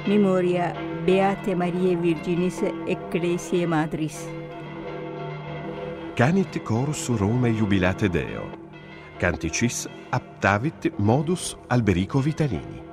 Memoria Beate Mariae Virginis Ecclesiae Matris. Canit chorus Romae jubilate Deo. Canticis aptavit modus Alberico Vitalini.